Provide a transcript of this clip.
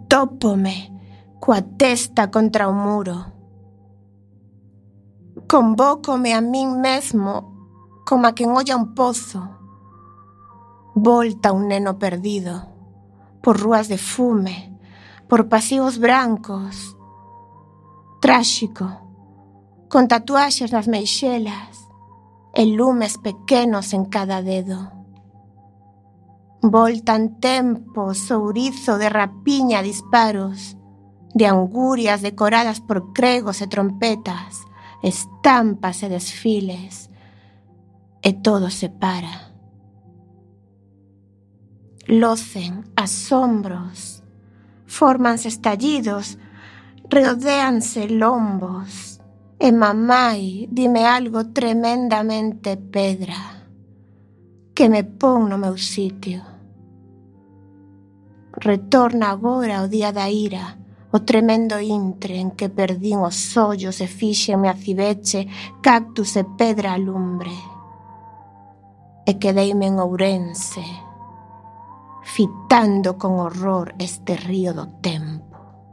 Tópome coa testa contra o muro. Convócome a min mesmo como a quen olla un pozo. Volta un neno perdido por rúas de fume, por pasivos brancos. Tráxico, con tatuaxes nas meixelas e lumes pequenos en cada dedo. Voltan tempos, ourizo de rapiña, disparos, de angurias decoradas por cregos e trompetas, estampas e desfiles, e todo se para. Locen asombros, fórmanse estallidos, rodéanse lombos, e mamai dime algo tremendamente pedra, que me pon no meu sitio. Retorna agora o día da ira, o tremendo intre en que perdín os ollos e fíxenme a cibeche, cactus e pedra alumbre. E quedeime en Ourense, fitando con horror este río do tempo.